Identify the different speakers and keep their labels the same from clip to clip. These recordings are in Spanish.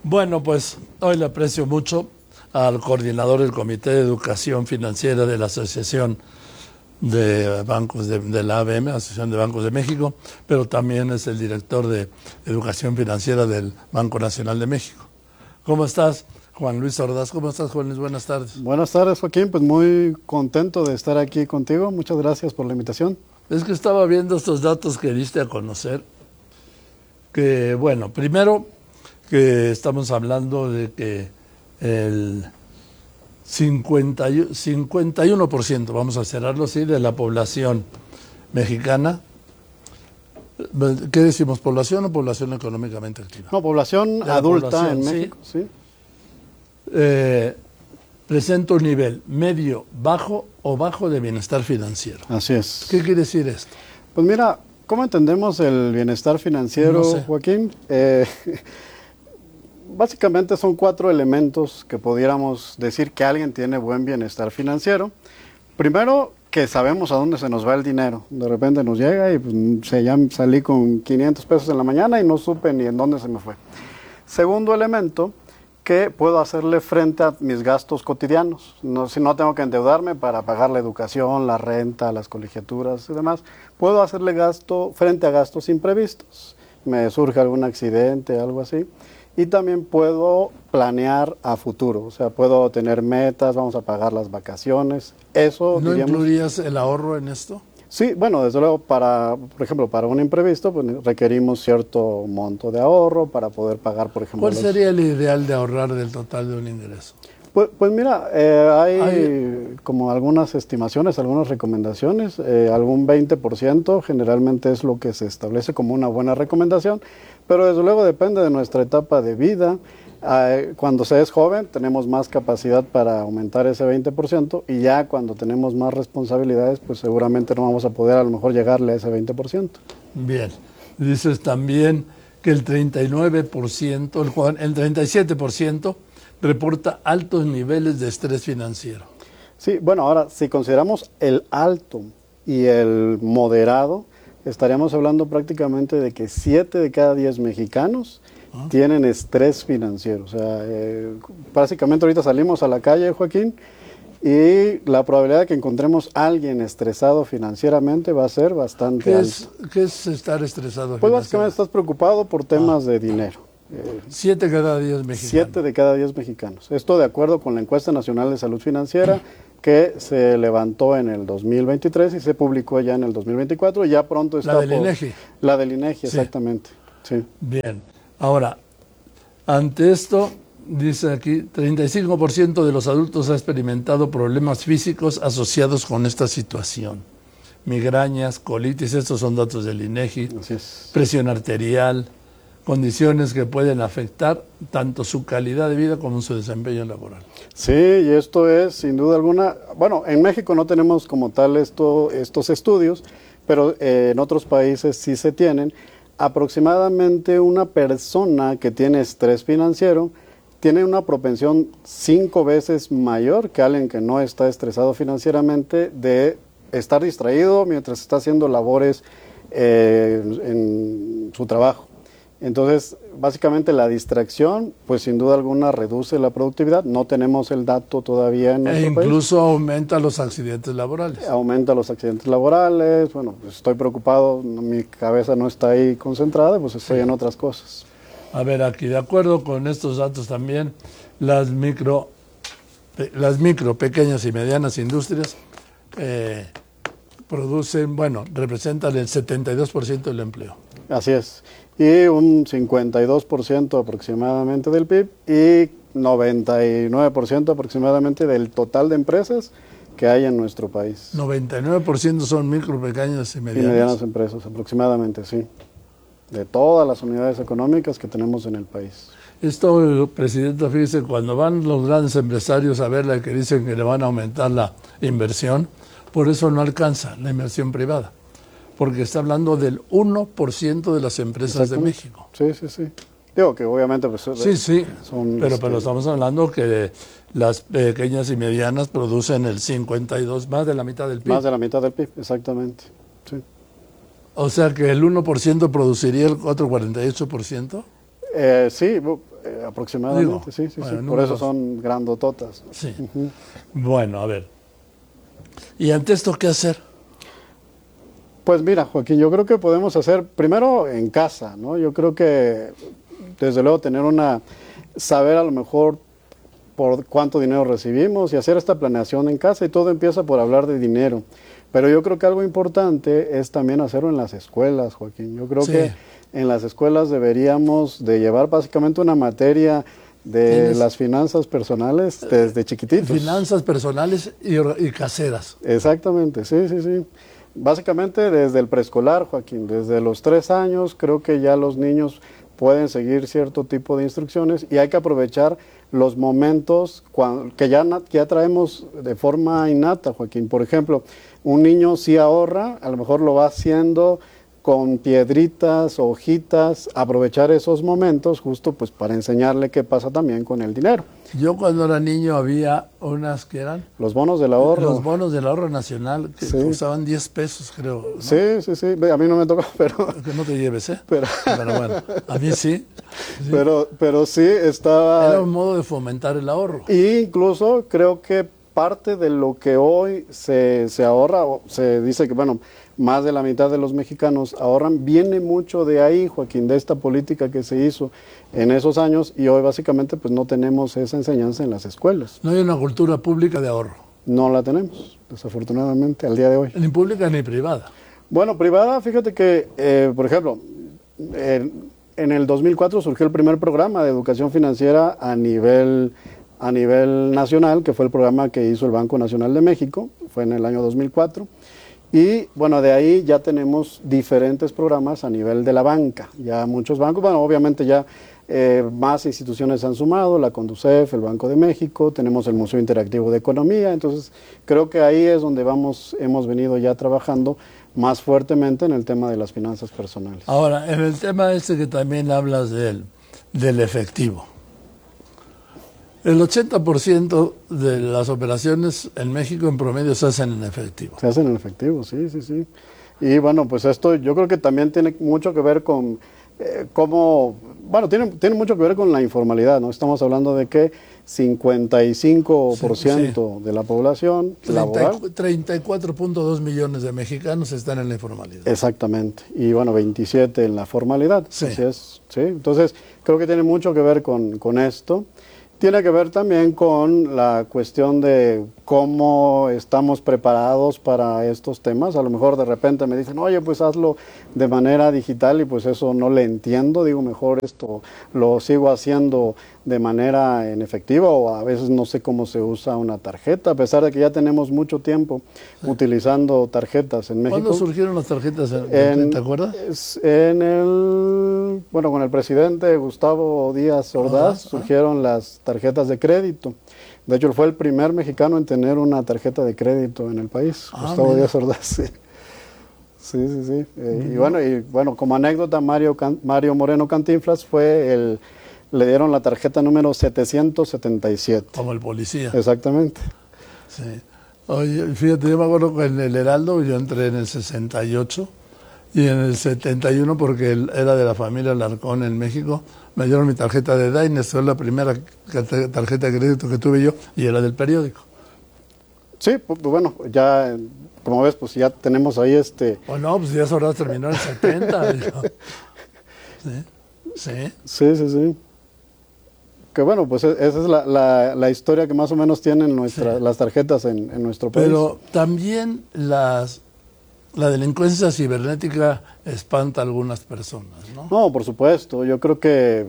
Speaker 1: Bueno, pues hoy le aprecio mucho al coordinador del Comité de Educación Financiera de la Asociación de Bancos de la ABM, Asociación de Bancos de México, pero también es el director de Educación Financiera del Banco Nacional de México. ¿Cómo estás, Juan Luis Ordaz? ¿Cómo estás, Juan Luis? Buenas tardes.
Speaker 2: Buenas tardes, Joaquín. Pues muy contento de estar aquí contigo. Muchas gracias por la invitación.
Speaker 1: Es que estaba viendo estos datos que diste a conocer, que, bueno, primero que estamos hablando de que el 51%, vamos a cerrarlo así, de la población mexicana. ¿Qué decimos? ¿Población o población económicamente activa?
Speaker 2: No, población adulta en México, sí.
Speaker 1: Presenta un nivel medio, bajo o bajo de bienestar financiero.
Speaker 2: Así es.
Speaker 1: ¿Qué quiere decir esto?
Speaker 2: Pues mira, ¿cómo entendemos el bienestar financiero,
Speaker 1: No sé.
Speaker 2: Joaquín? Básicamente son 4 elementos que pudiéramos decir que alguien tiene buen bienestar financiero. Primero, que sabemos a dónde se nos va el dinero. De repente nos llega y pues, ya salí con 500 pesos en la mañana y no supe ni en dónde se me fue. Segundo elemento, que puedo hacerle frente a mis gastos cotidianos. Si no tengo que endeudarme para pagar la educación, la renta, las colegiaturas y demás, puedo hacerle frente a gastos imprevistos. Me surge algún accidente, algo así. Y también puedo planear a futuro, o sea, puedo tener metas, vamos a pagar las vacaciones. Eso,
Speaker 1: ¿No
Speaker 2: diríamos,
Speaker 1: incluirías el ahorro en esto?
Speaker 2: Sí, bueno, desde luego, por ejemplo, para un imprevisto, pues requerimos cierto monto de ahorro para poder pagar, por ejemplo.
Speaker 1: ¿Cuál sería el ideal de ahorrar del total de un ingreso?
Speaker 2: Pues mira, hay como algunas estimaciones, algunas recomendaciones, algún 20% generalmente es lo que se establece como una buena recomendación, pero desde luego depende de nuestra etapa de vida. Cuando se es joven tenemos más capacidad para aumentar ese 20% y ya cuando tenemos más responsabilidades, pues seguramente no vamos a poder a lo mejor llegarle a ese 20%.
Speaker 1: Bien, dices también que el 39%, el 37% reporta altos niveles de estrés financiero.
Speaker 2: Sí, bueno, ahora, si consideramos el alto y el moderado, estaríamos hablando prácticamente de que 7 de cada 10 mexicanos tienen estrés financiero. O sea, básicamente ahorita salimos a la calle, Joaquín, y la probabilidad de que encontremos a alguien estresado financieramente va a ser bastante alta.
Speaker 1: ¿Qué es estar estresado?
Speaker 2: Pues básicamente estás preocupado por temas de dinero.
Speaker 1: 7 de cada 10 mexicanos.
Speaker 2: 7 de cada 10 mexicanos. Esto de acuerdo con la encuesta nacional de salud financiera que se levantó en el 2023 y se publicó ya en el 2024. Ya pronto está.
Speaker 1: La del INEGI.
Speaker 2: La del INEGI, exactamente. Sí.
Speaker 1: Bien. Ahora, ante esto, dice aquí, 35% de los adultos ha experimentado problemas físicos asociados con esta situación. Migrañas, colitis, estos son datos del INEGI.
Speaker 2: Así es.
Speaker 1: Presión arterial, condiciones que pueden afectar tanto su calidad de vida como su desempeño laboral.
Speaker 2: Sí, y esto es sin duda alguna, bueno, en México no tenemos como tal estos estudios, pero en otros países sí se tienen. Aproximadamente una persona que tiene estrés financiero tiene una propensión 5 veces mayor que alguien que no está estresado financieramente de estar distraído mientras está haciendo labores en su trabajo. Entonces, básicamente la distracción, pues sin duda alguna reduce la productividad. No tenemos el dato todavía en nuestro país.
Speaker 1: Incluso aumenta los accidentes laborales.
Speaker 2: Aumenta los accidentes laborales. Bueno, pues estoy preocupado, mi cabeza no está ahí concentrada, pues estoy en otras cosas.
Speaker 1: A ver, aquí, de acuerdo con estos datos también, las micro, pequeñas y medianas industrias representan el 72% del empleo.
Speaker 2: Así es. Y un 52% aproximadamente del PIB y 99% aproximadamente del total de empresas que hay en nuestro país.
Speaker 1: 99% son micro, pequeñas y medianas.
Speaker 2: Y medianas empresas, aproximadamente, sí. De todas las unidades económicas que tenemos en el país.
Speaker 1: Esto, Presidenta, fíjese, cuando van los grandes empresarios a verla que dicen que le van a aumentar la inversión, por eso no alcanza la inversión privada. Porque está hablando del 1% de las empresas de México.
Speaker 2: Sí, sí, sí. Digo que obviamente pues,
Speaker 1: sí, pero estamos hablando que las pequeñas y medianas producen el 52, más de la mitad del PIB.
Speaker 2: Más de la mitad del PIB, exactamente. Sí.
Speaker 1: O sea que el 1% produciría el otro 48%.
Speaker 2: Sí, aproximadamente,
Speaker 1: Digo,
Speaker 2: sí, sí,
Speaker 1: bueno,
Speaker 2: sí. Por eso son grandototas.
Speaker 1: Sí. Bueno, a ver. ¿Y ante esto qué hacer?
Speaker 2: Pues mira, Joaquín, yo creo que podemos hacer primero en casa, ¿no? Yo creo que desde luego saber a lo mejor por cuánto dinero recibimos y hacer esta planeación en casa, y todo empieza por hablar de dinero. Pero yo creo que algo importante es también hacerlo en las escuelas, Joaquín. Yo creo que en las escuelas deberíamos de llevar básicamente una materia de las finanzas personales desde chiquititos.
Speaker 1: Finanzas personales y caseras.
Speaker 2: Exactamente, sí, sí, sí. Básicamente desde el preescolar, Joaquín, desde los 3 años creo que ya los niños pueden seguir cierto tipo de instrucciones, y hay que aprovechar los momentos que ya traemos de forma innata, Joaquín. Por ejemplo, un niño sí ahorra, a lo mejor lo va haciendo con piedritas, hojitas, aprovechar esos momentos justo pues para enseñarle qué pasa también con el dinero.
Speaker 1: Yo cuando era niño había unas que eran...
Speaker 2: Los bonos del ahorro.
Speaker 1: Los bonos del ahorro nacional que
Speaker 2: Sí.
Speaker 1: costaban 10 pesos, creo, ¿no?
Speaker 2: Sí, sí, sí. A mí no me tocó, pero...
Speaker 1: Que no te lleves, ¿eh?
Speaker 2: Pero,
Speaker 1: bueno, a mí sí. Sí.
Speaker 2: pero sí estaba...
Speaker 1: Era un modo de fomentar el ahorro.
Speaker 2: Y incluso creo que parte de lo que hoy se ahorra, o se dice que, bueno, más de la mitad de los mexicanos ahorran, viene mucho de ahí, Joaquín, de esta política que se hizo en esos años, y hoy básicamente pues no tenemos esa enseñanza en las escuelas.
Speaker 1: No hay una cultura pública de ahorro.
Speaker 2: No la tenemos, desafortunadamente, al día de hoy.
Speaker 1: Ni pública ni privada.
Speaker 2: Bueno, privada, fíjate que, por ejemplo, en el 2004 surgió el primer programa de educación financiera a nivel nacional, que fue el programa que hizo el Banco Nacional de México, fue en el año 2004. Y bueno, de ahí ya tenemos diferentes programas a nivel de la banca. Ya muchos bancos, bueno, obviamente ya más instituciones se han sumado, la Conducef, el Banco de México, tenemos el Museo Interactivo de Economía. Entonces creo que ahí es donde hemos venido ya trabajando más fuertemente en el tema de las finanzas personales.
Speaker 1: Ahora, en el tema que también hablas del efectivo. El 80% de las operaciones en México en promedio se hacen en efectivo.
Speaker 2: Se hacen en efectivo, sí, sí, sí. Y bueno, pues esto yo creo que también tiene mucho que ver con tiene mucho que ver con la informalidad, ¿no? Estamos hablando de que 55% de la población laboral.
Speaker 1: 34.2 millones de mexicanos están en la informalidad.
Speaker 2: Exactamente. Y bueno, 27 en la formalidad.
Speaker 1: Sí.
Speaker 2: Así es, sí. Entonces, creo que tiene mucho que ver con esto. Tiene que ver también con la cuestión de cómo estamos preparados para estos temas. A lo mejor de repente me dicen, oye, pues hazlo de manera digital, y pues eso no le entiendo. Digo, mejor esto lo sigo haciendo de manera en efectivo, o a veces no sé cómo se usa una tarjeta, a pesar de que ya tenemos mucho tiempo utilizando tarjetas en México.
Speaker 1: ¿Cuándo surgieron las tarjetas? ¿Te acuerdas?
Speaker 2: Con el presidente Gustavo Díaz Ordaz surgieron las tarjetas de crédito. De hecho, él fue el primer mexicano en tener una tarjeta de crédito en el país, Gustavo Díaz Ordaz. Sí, sí, sí. Sí. Y bueno, como anécdota, Mario Moreno Cantinflas le dieron la tarjeta número 777.
Speaker 1: Como el policía.
Speaker 2: Exactamente.
Speaker 1: Sí. Oye, fíjate, yo me acuerdo que en el Heraldo yo entré en el 68 y en el 71, porque era de la familia Alarcón en México, me dieron mi tarjeta de Diners, fue la primera tarjeta de crédito que tuve yo, y era del periódico.
Speaker 2: Sí, pues bueno, ya, como ves, pues ya tenemos ahí
Speaker 1: Oh, no, pues ya Ordaz terminó en el 70. Sí, sí.
Speaker 2: Sí, sí, sí. Que bueno, pues esa es la historia que más o menos tienen las tarjetas en nuestro país.
Speaker 1: Pero también la delincuencia cibernética espanta a algunas personas, ¿no?
Speaker 2: No, por supuesto. Yo creo que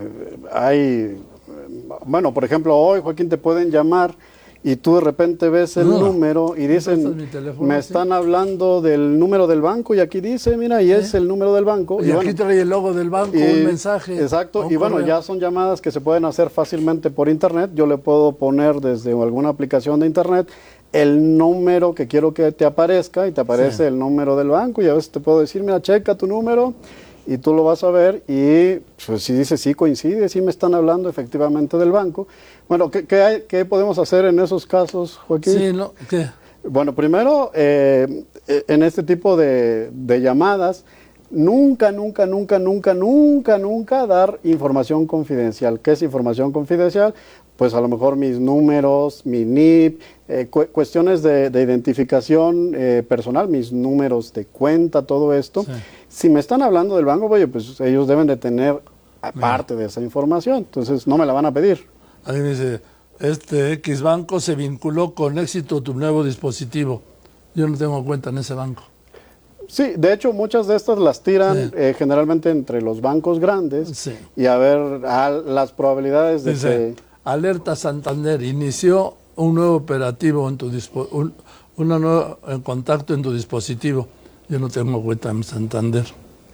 Speaker 2: bueno, por ejemplo, hoy, Joaquín, te pueden llamar y tú de repente ves el número y dicen, me están hablando del número del banco, y aquí dice, mira, y es el número del banco.
Speaker 1: Y aquí trae el logo del banco, un mensaje.
Speaker 2: Exacto, y bueno, ya son llamadas que se pueden hacer fácilmente por internet. Yo le puedo poner desde alguna aplicación de internet el número que quiero que te aparezca, y te aparece el número del banco, y a veces te puedo decir, mira, checa tu número, y tú lo vas a ver, y pues, si dice sí coincide, sí me están hablando efectivamente del banco. Bueno, ¿qué podemos hacer en esos casos, Joaquín?
Speaker 1: Sí, ¿no? ¿Qué?
Speaker 2: Bueno, primero, en este tipo de llamadas, nunca, nunca, nunca, nunca, nunca, nunca dar información confidencial. ¿Qué es información confidencial? Pues a lo mejor mis números, mi NIP, cuestiones de identificación personal, mis números de cuenta, todo esto. Sí. Si me están hablando del banco, oye, pues ellos deben de tener parte de esa información, entonces no me la van a pedir.
Speaker 1: Ahí me dice, X banco se vinculó con éxito tu nuevo dispositivo. Yo no tengo cuenta en ese banco.
Speaker 2: Sí, de hecho muchas de estas las tiran generalmente entre los bancos grandes, sí, y a ver las probabilidades de
Speaker 1: dice,
Speaker 2: que...
Speaker 1: Alerta Santander, inició un nuevo operativo en tu en contacto en tu dispositivo. Yo no tengo cuenta en Santander.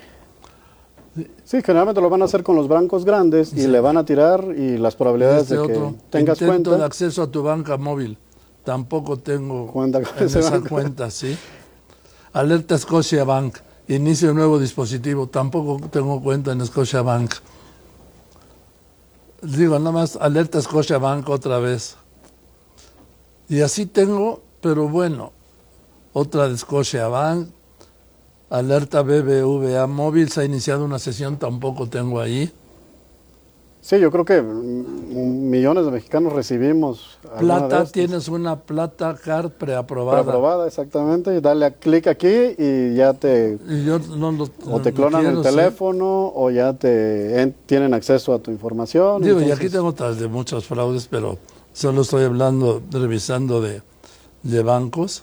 Speaker 2: Sí, generalmente lo van a hacer con los bancos grandes y le van a tirar, y las probabilidades de que tengas cuenta.
Speaker 1: Intento de acceso a tu banca móvil. Tampoco tengo
Speaker 2: cuenta con
Speaker 1: esa cuenta, ¿sí? Alerta Scotiabank, inicio un nuevo dispositivo. Tampoco tengo cuenta en Scotiabank. Digo, nada más alerta Scotiabank otra vez. Y así tengo, pero bueno, otra de Scotiabank. Alerta BBVA móvil, se ha iniciado una sesión, tampoco tengo ahí.
Speaker 2: Sí, yo creo que millones de mexicanos recibimos.
Speaker 1: Plata, tienes una Plata Card preaprobada.
Speaker 2: Preaprobada, exactamente, y dale a clic aquí y ya te...
Speaker 1: Y yo
Speaker 2: o te clonan el teléfono, o ya tienen acceso a tu información.
Speaker 1: Digo, entonces... y aquí tengo otras de muchos fraudes, pero solo estoy revisando de bancos.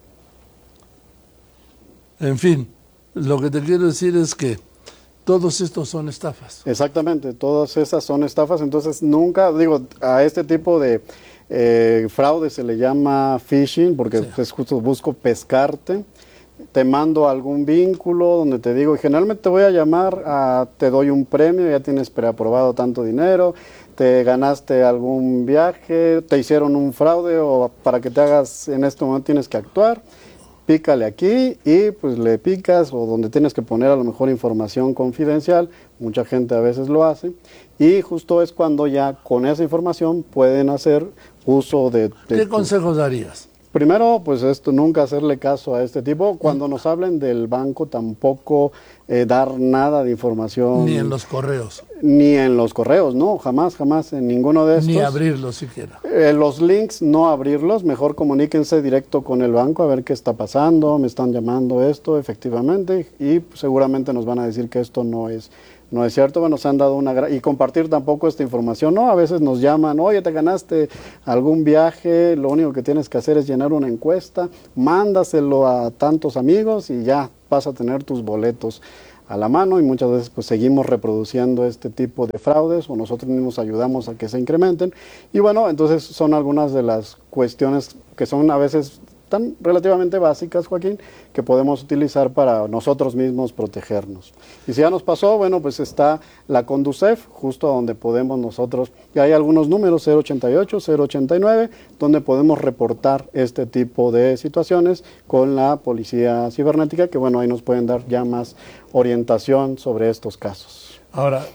Speaker 1: En fin, lo que te quiero decir es que todos estos son estafas.
Speaker 2: Exactamente, todas esas son estafas, entonces nunca, digo, a este tipo de fraude se le llama phishing, porque sí, pues justo busco pescarte, te mando algún vínculo donde te digo, generalmente te voy a llamar, te doy un premio, ya tienes preaprobado tanto dinero, te ganaste algún viaje, te hicieron un fraude, o para que te hagas en este momento tienes que actuar. Pícale aquí y pues le picas, o donde tienes que poner a lo mejor información confidencial, mucha gente a veces lo hace, y justo es cuando ya con esa información pueden hacer uso de
Speaker 1: ¿Qué consejos darías?
Speaker 2: Primero, pues nunca hacerle caso a este tipo. Cuando nos hablen del banco, tampoco dar nada de información.
Speaker 1: Ni en los correos.
Speaker 2: Ni en los correos, no, jamás, jamás, en ninguno de estos.
Speaker 1: Ni abrirlos siquiera.
Speaker 2: Los links, no abrirlos, mejor comuníquense directo con el banco a ver qué está pasando, me están llamando esto, efectivamente, y seguramente nos van a decir que esto no es cierto. Bueno, se han dado y compartir tampoco esta información, ¿no? A veces nos llaman, oye, te ganaste algún viaje, lo único que tienes que hacer es llenar una encuesta, mándaselo a tantos amigos y ya vas a tener tus boletos a la mano, y muchas veces pues seguimos reproduciendo este tipo de fraudes, o nosotros mismos ayudamos a que se incrementen. Y bueno, entonces son algunas de las cuestiones que son a veces tan relativamente básicas, Joaquín, que podemos utilizar para nosotros mismos protegernos. Y si ya nos pasó, bueno, pues está la Conducef, justo donde podemos nosotros, y hay algunos números, 088, 089, donde podemos reportar este tipo de situaciones con la policía cibernética, que bueno, ahí nos pueden dar ya más orientación sobre estos casos.
Speaker 1: Ahora,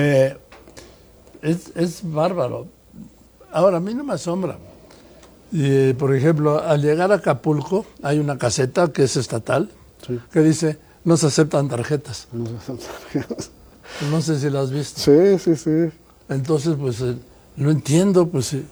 Speaker 1: es bárbaro. Ahora, a mí no me asombra. Por ejemplo, al llegar a Acapulco hay una caseta que es estatal, sí, que dice, no se aceptan tarjetas.
Speaker 2: No se aceptan tarjetas.
Speaker 1: No sé si lo has visto.
Speaker 2: Sí, sí, sí.
Speaker 1: Entonces, pues, no entiendo, pues sí.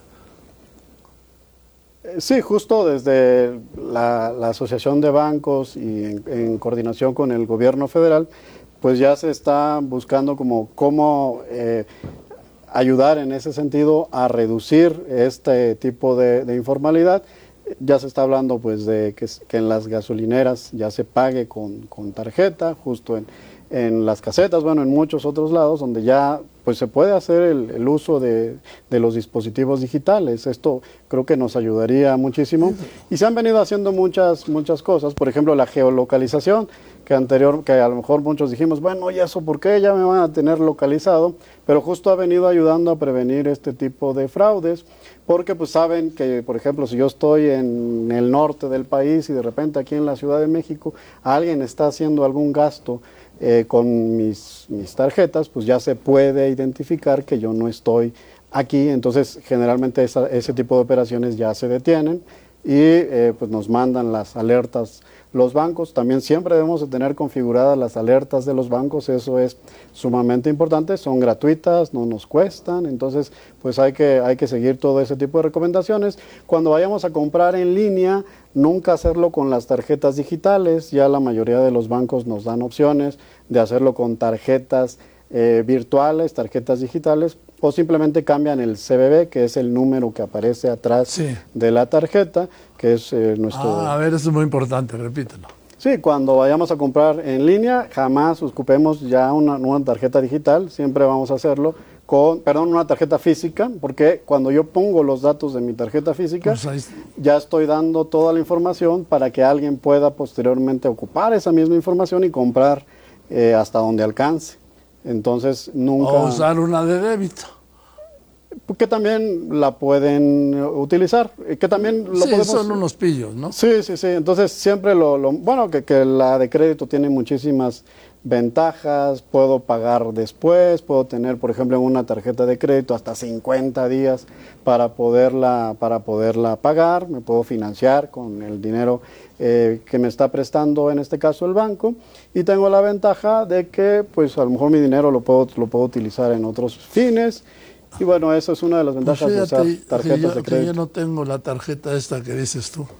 Speaker 2: Sí, justo desde la Asociación de Bancos y en coordinación con el gobierno federal, pues ya se está buscando cómo ayudar en ese sentido a reducir este tipo de informalidad. Ya se está hablando pues de que en las gasolineras ya se pague con tarjeta, justo en las casetas, bueno, en muchos otros lados donde ya pues se puede hacer el uso de los dispositivos digitales. Esto creo que nos ayudaría muchísimo. Y se han venido haciendo muchas cosas, por ejemplo la geolocalización, que a lo mejor muchos dijimos, bueno, ¿y eso por qué? Ya me van a tener localizado, pero justo ha venido ayudando a prevenir este tipo de fraudes, porque pues saben que, por ejemplo, si yo estoy en el norte del país y de repente aquí en la Ciudad de México alguien está haciendo algún gasto con mis tarjetas, pues ya se puede identificar que yo no estoy aquí. Entonces generalmente ese tipo de operaciones ya se detienen, y pues nos mandan las alertas los bancos. También siempre debemos de tener configuradas las alertas de los bancos, eso es sumamente importante, son gratuitas, no nos cuestan, entonces pues hay que seguir todo ese tipo de recomendaciones. Cuando vayamos a comprar en línea, nunca hacerlo con las tarjetas digitales, ya la mayoría de los bancos nos dan opciones de hacerlo con tarjetas virtuales, tarjetas digitales, o simplemente cambian el CBV, que es el número que aparece atrás de la tarjeta, que es nuestro...
Speaker 1: A ver, eso es muy importante, repítelo.
Speaker 2: Sí, cuando vayamos a comprar en línea, jamás ocupemos ya una tarjeta digital, siempre vamos a hacerlo con, una tarjeta física, porque cuando yo pongo los datos de mi tarjeta física, pues ya estoy dando toda la información para que alguien pueda posteriormente ocupar esa misma información y comprar hasta donde alcance. Entonces, nunca...
Speaker 1: O usar una de débito.
Speaker 2: Que también la pueden utilizar, que también lo podemos...
Speaker 1: son unos pillos, ¿no?
Speaker 2: Sí, entonces siempre bueno, que la de crédito tiene muchísimas ventajas, puedo pagar después, puedo tener, por ejemplo, en una tarjeta de crédito hasta 50 días para poderla pagar, me puedo financiar con el dinero que me está prestando, en este caso el banco, y tengo la ventaja de que, pues, a lo mejor mi dinero lo puedo utilizar en otros fines. Y bueno, eso es una de las ventajas de usar tarjetas de crédito.
Speaker 1: Yo no tengo la tarjeta esta que dices tú,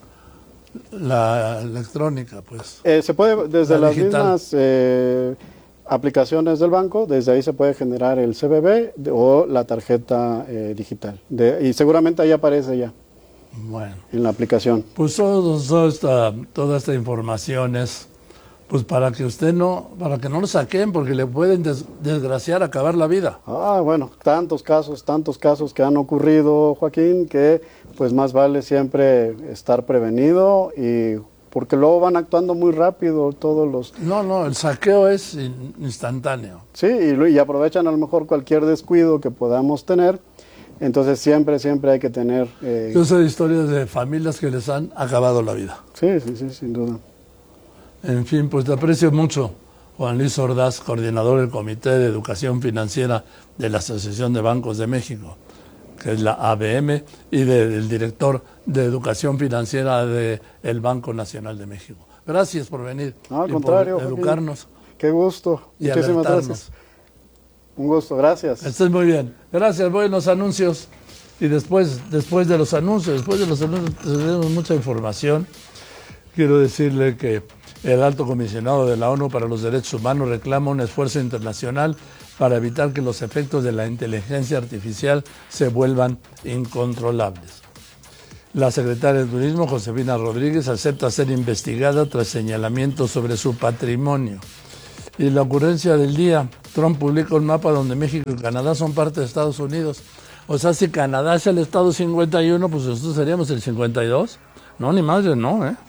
Speaker 1: la electrónica, pues.
Speaker 2: Se puede, desde las mismas aplicaciones del banco, desde ahí se puede generar el CBV o la tarjeta digital. Y seguramente ahí aparece ya.
Speaker 1: Bueno.
Speaker 2: En la aplicación.
Speaker 1: Pues toda esta información es... Pues para que para que no lo saquen, porque le pueden desgraciar, acabar la vida.
Speaker 2: Bueno, tantos casos que han ocurrido, Joaquín, que pues más vale siempre estar prevenido, y porque luego van actuando muy rápido todos los...
Speaker 1: No, el saqueo es instantáneo.
Speaker 2: Sí, y aprovechan a lo mejor cualquier descuido que podamos tener, entonces siempre hay que tener...
Speaker 1: Yo sé historias de familias que les han acabado la vida.
Speaker 2: Sí, sin duda.
Speaker 1: En fin, pues te aprecio mucho, Juan Luis Ordaz, coordinador del Comité de Educación Financiera de la Asociación de Bancos de México, que es la ABM, y del director de Educación Financiera del Banco Nacional de México. Gracias por venir.
Speaker 2: No, al contrario,
Speaker 1: por educarnos.
Speaker 2: Joaquín. Qué gusto.
Speaker 1: Y
Speaker 2: muchísimas gracias. Un gusto, gracias.
Speaker 1: Estás muy bien. Gracias, voy a los anuncios. Y después de los anuncios tenemos mucha información. Quiero decirle que el Alto Comisionado de la ONU para los Derechos Humanos reclama un esfuerzo internacional para evitar que los efectos de la inteligencia artificial se vuelvan incontrolables. La secretaria de Turismo, Josefina Rodríguez, acepta ser investigada tras señalamientos sobre su patrimonio. Y la ocurrencia del día, Trump publica un mapa donde México y Canadá son parte de Estados Unidos. O sea, si Canadá es el estado 51, pues nosotros seríamos el 52. No, ni madre, no, ¿eh?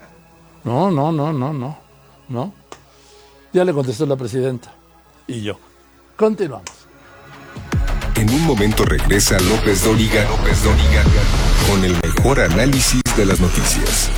Speaker 1: No. Ya le contestó la presidenta. Y yo. Continuamos.
Speaker 3: En un momento regresa López Dóriga con el mejor análisis de las noticias.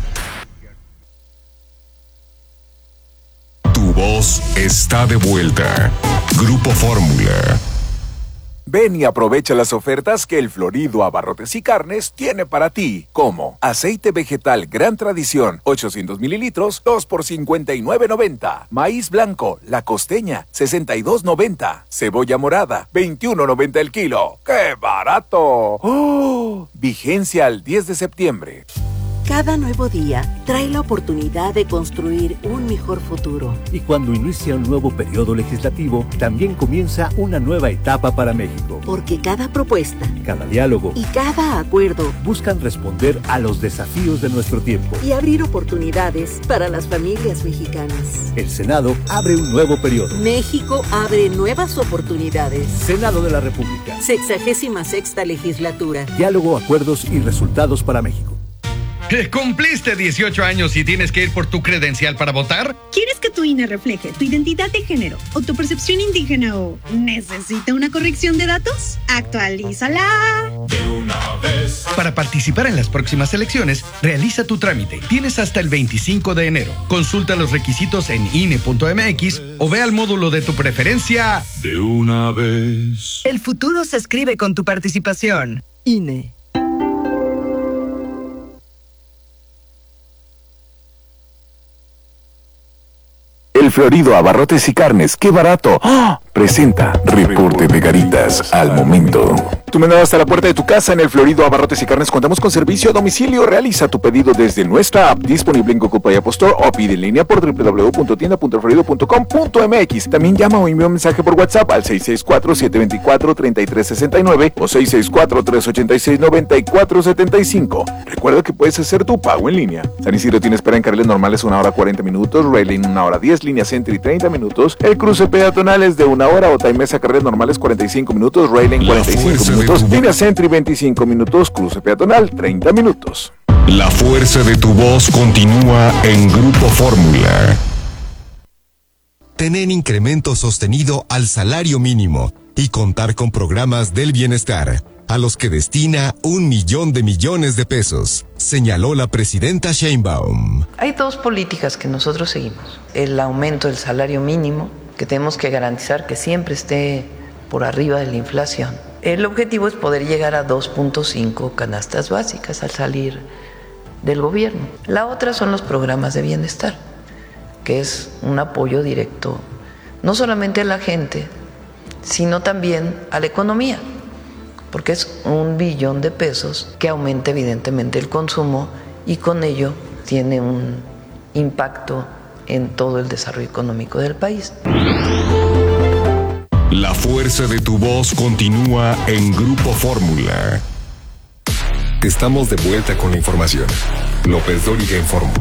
Speaker 3: Tu voz está de vuelta. Grupo Fórmula.
Speaker 4: Ven y aprovecha las ofertas que el Florido Abarrotes y Carnes tiene para ti, como aceite vegetal Gran Tradición, 800 mililitros, 2 por $59.90. Maíz blanco, La Costeña, $62.90. Cebolla morada, $21.90 el kilo. ¡Qué barato! ¡Oh! Vigencia al 10 de septiembre.
Speaker 5: Cada nuevo día trae la oportunidad de construir un mejor futuro.
Speaker 6: Y cuando inicia un nuevo periodo legislativo, también comienza una nueva etapa para México.
Speaker 5: Porque cada propuesta,
Speaker 6: cada diálogo
Speaker 5: y cada acuerdo
Speaker 6: buscan responder a los desafíos de nuestro tiempo
Speaker 5: y abrir oportunidades para las familias mexicanas.
Speaker 6: El Senado abre un nuevo periodo.
Speaker 5: México abre nuevas oportunidades.
Speaker 6: Senado de la República.
Speaker 5: 66ª legislatura.
Speaker 6: Diálogo, acuerdos y resultados para México.
Speaker 7: ¿Cumpliste 18 años y tienes que ir por tu credencial para votar?
Speaker 8: ¿Quieres que tu INE refleje tu identidad de género o tu percepción indígena o necesita una corrección de datos? ¡Actualízala!
Speaker 7: De una vez. Para participar en las próximas elecciones, realiza tu trámite. Tienes hasta el 25 de enero. Consulta los requisitos en INE.mx o ve al módulo de tu preferencia. De una vez.
Speaker 9: El futuro se escribe con tu participación. INE.
Speaker 4: Florido Abarrotes y Carnes, ¡qué barato! ¡Oh! Presenta Reporte de Garitas al momento. Tu menú hasta la puerta de tu casa en el Florido Abarrotes y Carnes. Contamos con servicio a domicilio. Realiza tu pedido desde nuestra app disponible en Google Play App Store o pide en línea por www.tienda.florido.com.mx. También llama o envía un mensaje por WhatsApp al 664-724-3369 o 664-386-9475. Recuerda que puedes hacer tu pago en línea. San Isidro tiene espera en carriles normales 1 hora 40 minutos, Rail Lane 1 hora 10, línea Centro y 30 minutos. El cruce peatonal es de 1 hora, Otaimesa carriles normales 45 minutos, Rail Lane 45 minutos, línea Centro y 25 minutos, cruce peatonal 30 minutos.
Speaker 3: La fuerza de tu voz continúa en Grupo Fórmula.
Speaker 9: Tener incremento sostenido al salario mínimo y contar con programas del bienestar, a los que destina 1 millón de millones de pesos, señaló la presidenta Sheinbaum.
Speaker 10: Hay 2 políticas que nosotros seguimos. El aumento del salario mínimo, que tenemos que garantizar que siempre esté por arriba de la inflación. El objetivo es poder llegar a 2.5 canastas básicas al salir del gobierno. La otra son los programas de bienestar, que es un apoyo directo no solamente a la gente, sino también a la economía, porque es 1 billón de pesos que aumenta evidentemente el consumo y con ello tiene un impacto en todo el desarrollo económico del país.
Speaker 3: La fuerza de tu voz continúa en Grupo Fórmula.
Speaker 9: Estamos de vuelta con la información. López Dóriga informó.